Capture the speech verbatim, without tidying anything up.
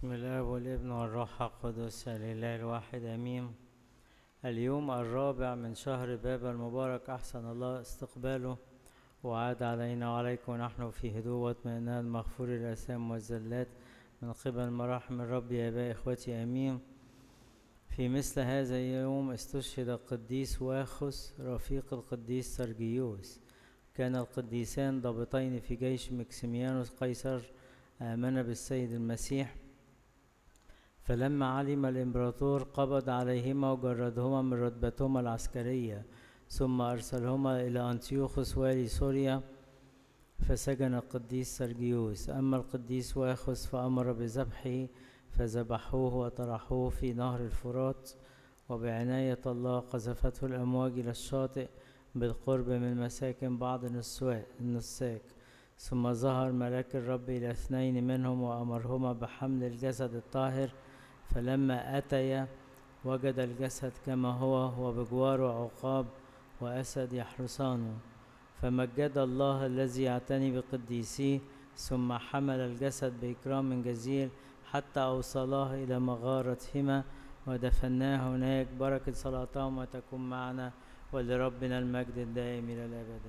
بسم الله والابن والروح القدس الإله الواحد آمين. اليوم الرابع من شهر باب المبارك، أحسن الله استقباله وعاد علينا وعليكم ونحن في هدوء واطمئنان مغفور الآثام والزلات من قبل مراحم الرب يا آباء إخوتي آمين. في مثل هذا اليوم استشهد القديس واخس رفيق القديس سرجيوس. كان القديسان ضابطين في جيش مكسيميانوس قيصر آمن بالسيد المسيح، فلما علم الإمبراطور قبض عليهما وجردهما من رتبتهما العسكرية، ثم أرسلهما إلى أنطيوخوس والي سوريا، فسجن القديس سرجيوس. أما القديس واخس فأمر بذبحه، فذبحوه وطرحوه في نهر الفرات، وبعناية الله قذفته الأمواج إلى الشاطئ بالقرب من مساكن بعض النساك. ثم ظهر ملاك الرب إلى اثنين منهم وأمرهما بحمل الجسد الطاهر، فلما أتيا وجد الجسد كما هو وبجواره عقاب وأسد يحرسانه، فمجد الله الذي يعتني بقديسيه، ثم حمل الجسد بإكرام جزيل حتى أوصلاه إلى مغارتهما ودفناه هناك. بركة صلاتهم وتكون معنا، ولربنا المجد الدائم إلى الأبد.